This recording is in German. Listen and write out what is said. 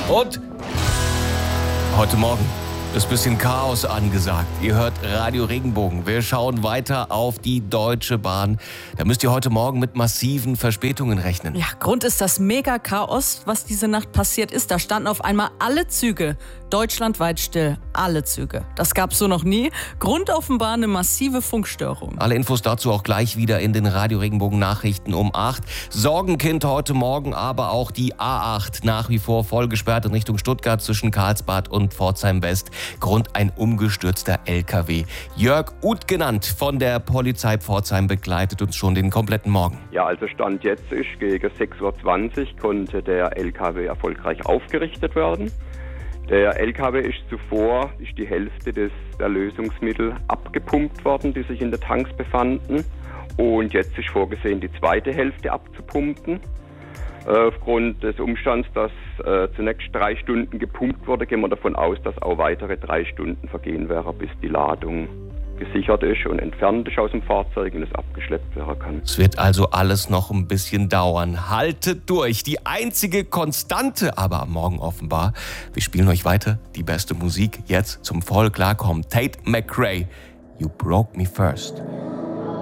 Und heute Morgen ist ein bisschen Chaos angesagt. Ihr hört Radio Regenbogen. Wir schauen weiter auf die Deutsche Bahn. Da müsst ihr heute Morgen mit massiven Verspätungen rechnen. Ja, Grund ist das Mega-Chaos, was diese Nacht passiert ist. Da standen auf einmal alle Züge deutschlandweit still. Alle Züge. Das gab's so noch nie. Grund offenbar eine massive Funkstörung. Alle Infos dazu auch gleich wieder in den Radio Regenbogen Nachrichten um 8. Sorgenkind heute Morgen aber auch die A8 nach wie vor voll gesperrt in Richtung Stuttgart zwischen Karlsbad und Pforzheim West. Grund ein umgestürzter LKW. Jörg Uth genannt von der Polizei Pforzheim begleitet uns schon den kompletten Morgen. Ja, also Stand jetzt ist gegen 6:20 Uhr konnte der LKW erfolgreich aufgerichtet werden. Der LKW ist die Hälfte der Lösungsmittel abgepumpt worden, die sich in den Tanks befanden. Und jetzt ist vorgesehen, die zweite Hälfte abzupumpen. Aufgrund des Umstands, dass zunächst 3 Stunden gepumpt wurde, gehen wir davon aus, dass auch weitere 3 Stunden vergehen werden, bis die Ladung gesichert ist und entfernt ist aus dem Fahrzeug und es abgeschleppt werden kann. Es wird also alles noch ein bisschen dauern. Haltet durch. Die einzige Konstante aber am Morgen offenbar. Wir spielen euch weiter die beste Musik jetzt zum voll klarkommen. Tate McRae, You Broke Me First.